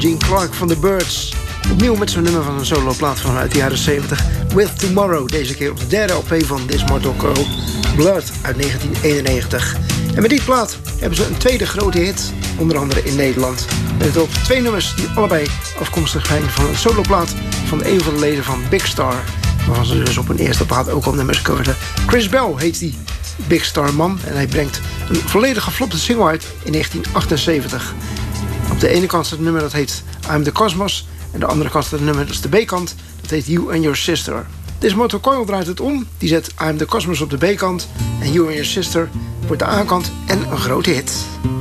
Gene Clark van The Byrds. Opnieuw met zo'n nummer van een soloplaat vanuit de jaren 70. With Tomorrow, deze keer op de derde LP van This Mortal Coil, Blood uit 1991. En met die plaat hebben ze een tweede grote hit, onder andere in Nederland. Met erop 2 nummers die allebei afkomstig zijn van een soloplaat van een van de leden van Big Star, waarvan ze dus op een eerste plaat ook al nummers coverden. Chris Bell heet die Big Star man en hij brengt een volledig geflopte single uit in 1978. Op de ene kant staat het nummer dat heet I'm the Cosmos en de andere kant staat het nummer, dat is de B-kant, dat heet You and Your Sister. This Mortal Coil draait het om, die zet I'm the Cosmos op de B-kant en You and Your Sister wordt de A-kant en een grote hit.